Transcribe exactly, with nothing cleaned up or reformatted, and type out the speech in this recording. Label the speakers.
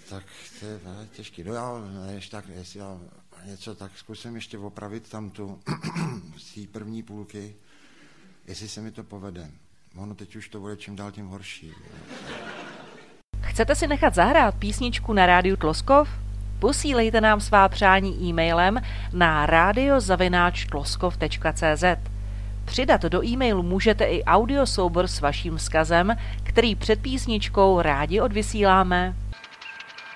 Speaker 1: tak to je těžký. No já, ještě tak, jestli já něco, tak zkusím ještě opravit tam tu z té první půlky, jestli se mi to povede. Ono teď už to bude čím dál tím horší.
Speaker 2: Chcete si nechat zahrát písničku na rádiu Tloskov? Posílejte nám svá přání e-mailem na radio zavináč tloskov tečka cé zet. Přidat do e-mailu můžete i audiosoubor s vaším vzkazem, který před písničkou rádi odvysíláme.